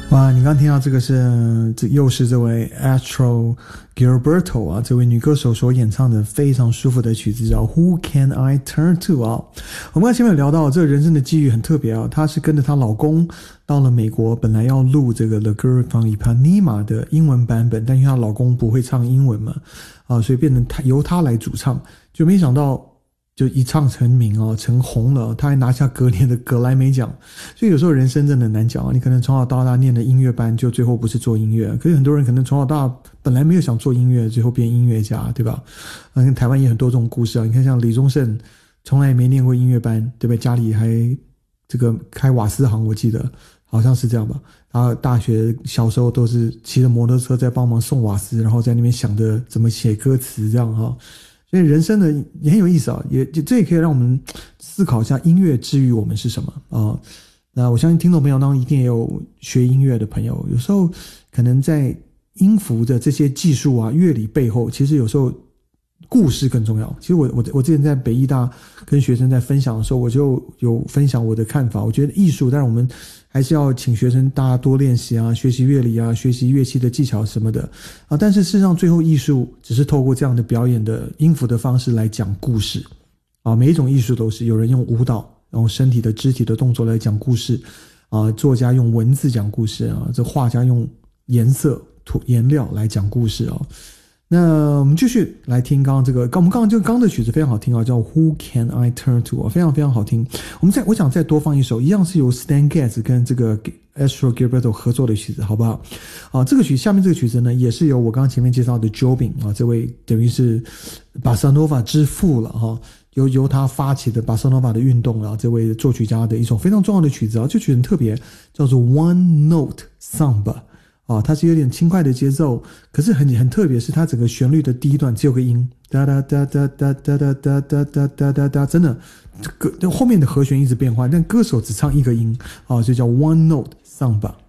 哇，你刚听到这个又是这位 Astro Gilberto 啊，这位女歌手所演唱的非常舒服的曲子叫 Who Can I Turn To 啊。我们刚才前面有聊到这个人生的际遇很特别啊，她是跟着她老公到了美国，本来要录这个 The Girl from Ipanema 的英文版本，但因为她老公不会唱英文嘛，所以变成由她来主唱，就没想到就一唱成名哦，成红了，他还拿下隔年的格莱美奖。所以有时候人生真的难讲啊，你可能从小到大念的音乐班，就最后不是做音乐，可是很多人可能从小到大本来没有想做音乐，最后变音乐家，对吧？台湾也很多这种故事啊，你看像李宗盛从来没念过音乐班，对吧？家里还这个开瓦斯行，我记得好像是这样吧。然后大学小时候都是骑着摩托车在帮忙送瓦斯，然后在那边想着怎么写歌词这样哈。所以人生的也很有意思啊，这也可以让我们思考一下音乐治愈我们是什么啊。那我相信听众朋友当中一定也有学音乐的朋友，有时候可能在音符的这些技术啊、乐理背后，其实有时候故事更重要。其实我之前在北艺大跟学生在分享的时候，我就有分享我的看法。我觉得艺术，当然我们还是要请学生大家多练习啊，学习乐理啊，学习乐器的技巧什么的啊。但是事实上，最后艺术只是透过这样的表演的音符的方式来讲故事啊。每一种艺术都是有人用舞蹈，用身体的肢体的动作来讲故事啊，作家用文字讲故事啊，这画家用颜色、颜料来讲故事啊。那我们继续来听刚刚这个，我们刚刚的曲子非常好听啊，叫 Who Can I Turn To 啊，非常非常好听。我想再多放一首，一样是由 Stan Getz 跟这个 Astro Gilberto 合作的曲子，好不好？下面这个曲子呢，也是由我刚刚前面介绍的 Jobim 啊，这位等于是巴萨诺瓦之父了哈，由他发起的巴萨诺瓦的运动啊，这位作曲家的一首非常重要的曲子啊，这曲子很特别，叫做 One Note Samba。它是有点轻快的节奏，可是很特别，是它整个旋律的第一段只有个音，哒哒哒哒哒哒哒哒哒哒哒哒哒，真的，后面的和弦一直变换，但歌手只唱一个音，所以叫 One Note Samba。